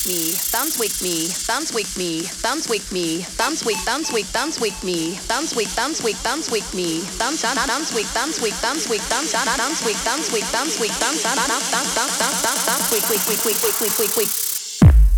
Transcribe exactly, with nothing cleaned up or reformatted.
me, dance with me, dance with me, dance with me, dance with, dance with, dance with me, dance with, dance with, dance with me, dance, dance with, dance with, dance with, dance, dance with, dance with, dance with, dance, dance, dance, dance, dance, dance, dance, with, with, with, with, with, with, with, with.